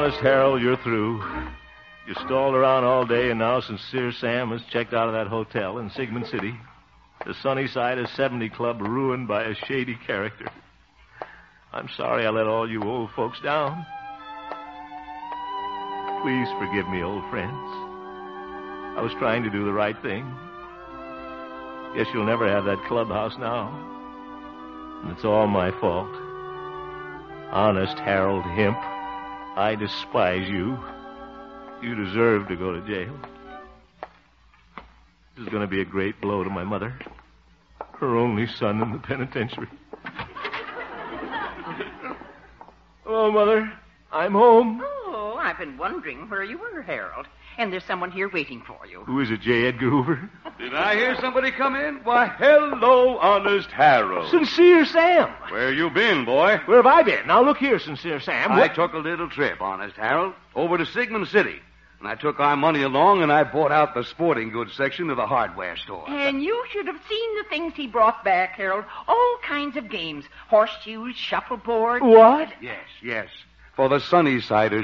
Honest Harold, you're through. You stalled around all day, and now Sincere Sam has checked out of that hotel in Sigmund City. The Sunnyside of 70 Club ruined by a shady character. I'm sorry I let all you old folks down. Please forgive me, old friends. I was trying to do the right thing. Guess you'll never have that clubhouse now. And it's all my fault. Honest Harold Hemp, I despise you. You deserve to go to jail. This is going to be a great blow to my mother. Her only son in the penitentiary. Hello, Mother. I'm home. Oh, I've been wondering where you were, Harold. And there's someone here waiting for you. Who is it, J. Edgar Hoover? Did I hear somebody come in? Why, hello, Honest Harold. Sincere Sam. Where you been, boy? Where have I been? Now, look here, Sincere Sam. I took a little trip, Honest Harold, over to Sigmund City. And I took our money along, and I bought out the sporting goods section of the hardware store. And you should have seen the things he brought back, Harold. All kinds of games. Horseshoes, shuffleboard. What? Yes. For the Sunnysiders